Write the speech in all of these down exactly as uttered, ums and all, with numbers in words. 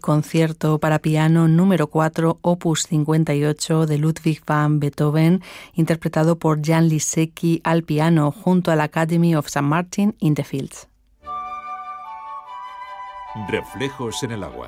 concierto para piano número cuatro, opus cincuenta y ocho de Ludwig van Beethoven, interpretado por Jan Lisecki al piano junto a la Academy of Saint Martin in the Fields. Reflejos en el agua.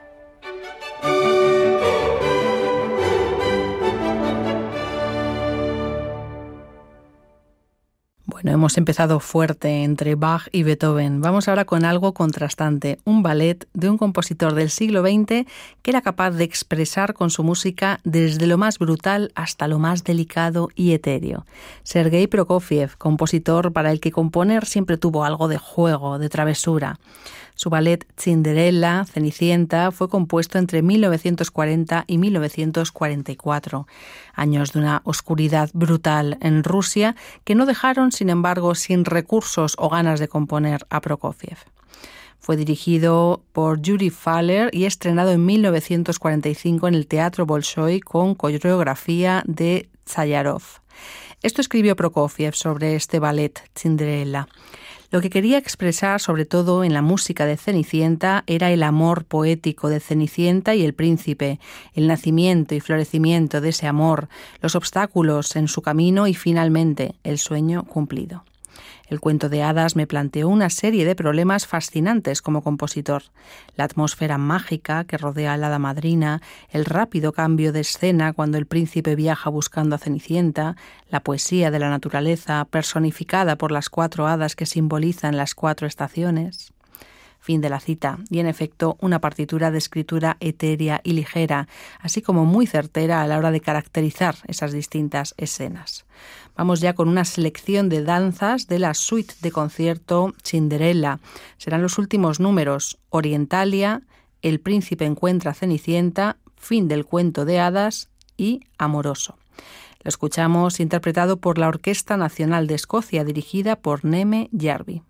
Bueno, hemos empezado fuerte entre Bach y Beethoven. Vamos ahora con algo contrastante, un ballet de un compositor del siglo veinte que era capaz de expresar con su música desde lo más brutal hasta lo más delicado y etéreo. Sergei Prokofiev, compositor para el que componer siempre tuvo algo de juego, de travesura. Su ballet Cinderella, Cenicienta, fue compuesto entre mil novecientos cuarenta y mil novecientos cuarenta y cuatro, años de una oscuridad brutal en Rusia que no dejaron, sin embargo, sin recursos o ganas de componer a Prokofiev. Fue dirigido por Yuri Fahler y estrenado en mil novecientos cuarenta y cinco en el Teatro Bolshoi con coreografía de Zayarov. Esto escribió Prokofiev sobre este ballet Cinderella. Lo que quería expresar, sobre todo en la música de Cenicienta, era el amor poético de Cenicienta y el príncipe, el nacimiento y florecimiento de ese amor, los obstáculos en su camino y, finalmente, el sueño cumplido. El cuento de hadas me planteó una serie de problemas fascinantes como compositor. La atmósfera mágica que rodea a la hada madrina, el rápido cambio de escena cuando el príncipe viaja buscando a Cenicienta, la poesía de la naturaleza personificada por las cuatro hadas que simbolizan las cuatro estaciones. Fin de la cita, y en efecto una partitura de escritura etérea y ligera, así como muy certera a la hora de caracterizar esas distintas escenas. Vamos ya con una selección de danzas de la suite de concierto Cinderella. Serán los últimos números: Orientalia, El príncipe encuentra a Cenicienta, Fin del cuento de hadas y Amoroso. Lo escuchamos interpretado por la Orquesta Nacional de Escocia, dirigida por Neme Jarvi.